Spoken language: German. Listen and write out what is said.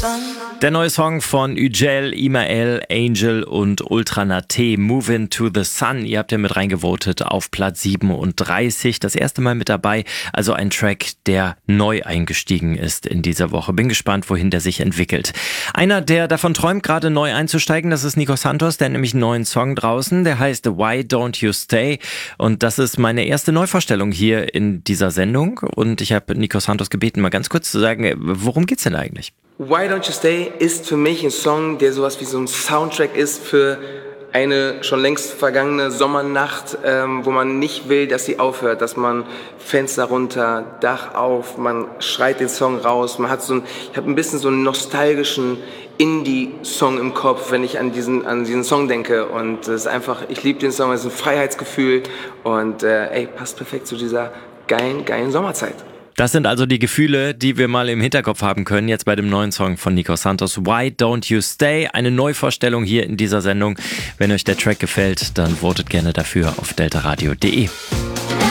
Der neue Song von Ücel, Imael, Angel und Ultra Naté, Movin' to the Sun. Ihr habt ja mit reingevotet auf Platz 37. Das erste Mal mit dabei. Also ein Track, der neu eingestiegen ist in dieser Woche. Bin gespannt, wohin der sich entwickelt. Einer, der davon träumt, gerade neu einzusteigen, das ist Nico Santos. Der hat nämlich einen neuen Song draußen. Der heißt Why Don't You Stay? Und das ist meine erste Neuvorstellung hier in dieser Sendung. Und ich habe Nico Santos gebeten, mal ganz kurz zu sagen, worum geht's denn eigentlich? Why Don't You Stay ist für mich ein Song, der sowas wie so ein Soundtrack ist für eine schon längst vergangene Sommernacht, wo man nicht will, dass sie aufhört, dass man Fenster runter, Dach auf, man schreit den Song raus, man hat ich habe ein bisschen so einen nostalgischen Indie-Song im Kopf, wenn ich an diesen Song denke, und das ist einfach, ich liebe den Song, es ist ein Freiheitsgefühl und passt perfekt zu dieser geilen Sommerzeit. Das sind also die Gefühle, die wir mal im Hinterkopf haben können, jetzt bei dem neuen Song von Nico Santos, Why Don't You Stay? Eine Neuvorstellung hier in dieser Sendung. Wenn euch der Track gefällt, dann votet gerne dafür auf deltaradio.de.